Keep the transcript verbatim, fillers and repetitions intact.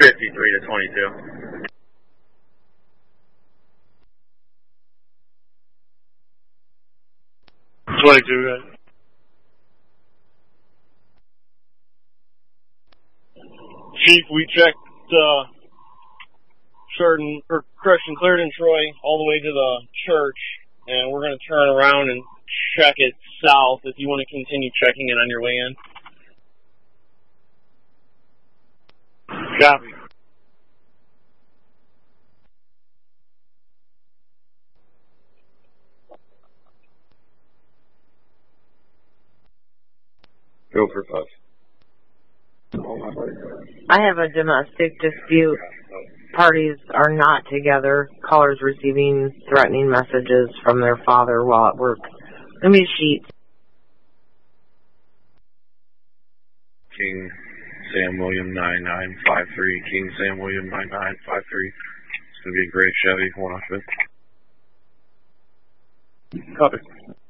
fifty-three to twenty-two. twenty-two, right? Chief, we checked uh, Sheridan, or correction, Clarendon Troy all the way to the church, and we're going to turn around and check it south if you want to continue checking it on your way in. Copy. Go for five. I have a domestic dispute. Parties are not together. Callers receiving threatening messages from their father while at work. Let me sheet. King Sam William nine nine five three. King Sam William nine nine five three. It's going to be a great Chevy, one off it. Copy.